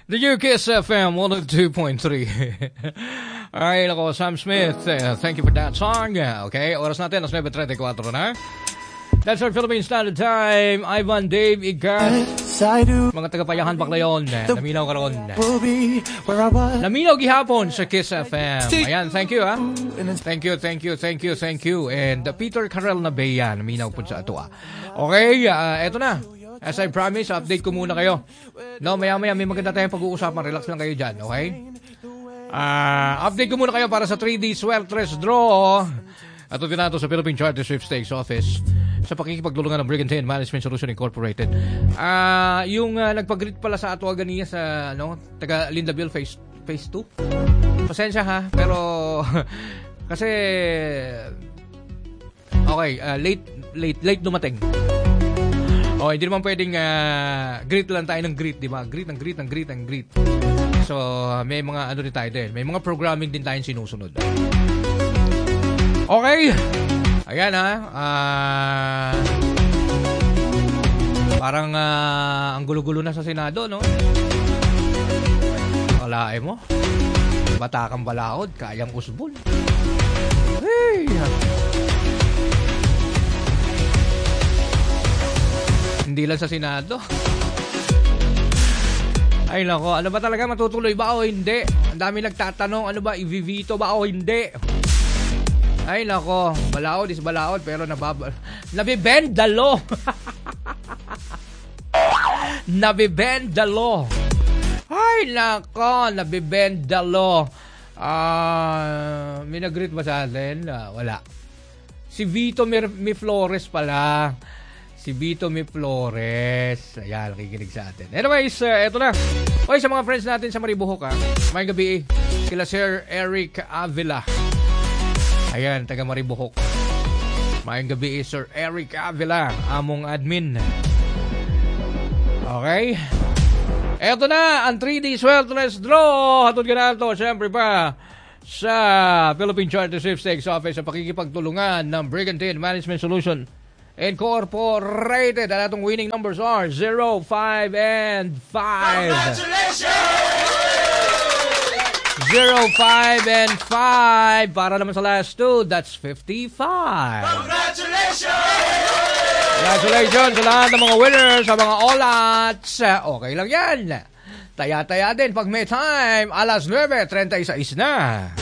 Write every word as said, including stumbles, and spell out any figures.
The U Kiss F M one oh two point three. Alright, ako, Sam Smith. Uh, thank you for that song. Okay, oras natin, alas nine thirty-four na. That's our Philippine Standard Time. Ivan, Dave, Igar. Mga tagapayahan Baclayon. Naminaw karon. Naminaw gihapon sa Kiss F M. Ayan, thank you, ha. Thank you, thank you, thank you, thank you. And uh, Peter Carrel Nabea, naminaw po sa ato, ah. Okay, uh, eto na. As I promise, update ko muna kayo. No, maya-maya may maganda tayong pag-uusapan. Relax lang kayo dyan, okay? Uh, update ko muna kayo para sa three D Sweltres Draw. At ito nato sa Philippine Charter Sweepstakes Office sa pakikipaglulungan ng Brigantine Management Solution Incorporated. Uh, yung uh, nagpag-greet pala sa ato ganiya sa ano, taga Lindaville Phase Phase two. Pasensya ha, pero kasi okay, uh, late late late dumating. Oh, hindi naman pwedeng uh, greet lang tayo ng greet, di ba? Greet ng greet ng greet ng greet. So, may mga ano din tayo din. May mga programming din tayong sinusunod. Okay. Ayan ha. Uh, parang uh, ang gulo-gulo na sa Senado, no? Walae mo. Batakang balaod, kayang usbol. Hey! Hindi lang sa Senado. Ay nako, ano ba talaga, matutuloy ba o hindi? Ang dami nagtatanong, ano ba, i-veto ba o hindi? Ay nako, balaod is balaod pero nabab... Nabibend the law. Nabibend the law. Ay nako, nabibend the law. Ah, uh, may nag-greet ba sa atin? Uh, wala. Si Vito Mi Flores pala. Si Vito Mi Flores. Ayan, nakikinig sa atin. Anyways, uh, eto na. Okay, sa mga friends natin sa Maribohok, ha. May gabi, kila Sir Eric Avila. Ayan, taga Maribohok. May gabi, Sir Eric Avila, among admin. Okay. Eto na, ang three D Sweltres Draw. Hatod ka na ito, syempre pa, sa Philippine Charter Sweepstakes Office sa pakikipagtulungan ng Brigantine Management Solution Incorporated. At atong winning numbers are zero, five, and five. Congratulations! zero, five, and five. Para naman sa last two, that's fifty-five. Congratulations! Congratulations sa lahat ng mga winners, sa mga olats. Okay lang yan. Taya-taya din pag may time. Alas nueve treinta y seis na.